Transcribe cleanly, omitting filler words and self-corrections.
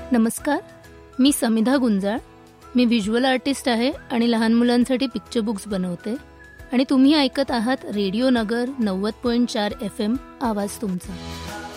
नमस्कार, मी समिधा गुंजाळ. मी visual artist आहे आणि लहान मुलांसाठी पिक्चर बुक्स बनवते. आणि तुम्ही ऐकत आहात रेडिओ नगर 90.4 FM, आवाज तुमचा.